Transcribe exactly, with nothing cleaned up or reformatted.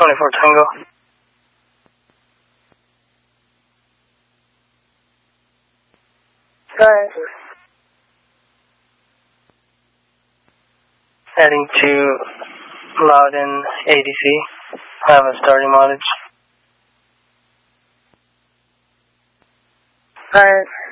twenty-four Tango. Alright. Heading to Loudon A D C. I have a starting mileage. Alright.